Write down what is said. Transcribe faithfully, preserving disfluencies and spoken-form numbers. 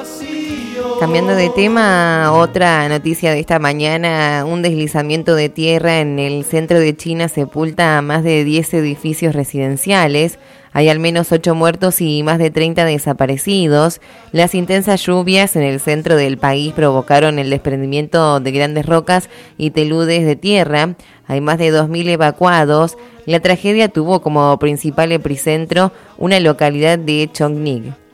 Cambiando de tema, otra noticia de esta mañana: un deslizamiento de tierra en el centro de China sepulta a más de diez edificios residenciales. Hay al menos ocho muertos y más de treinta desaparecidos. Las intensas lluvias en el centro del país provocaron el desprendimiento de grandes rocas y teludes de tierra. Hay más de dos mil evacuados. La tragedia tuvo como principal epicentro una localidad de Chongqing.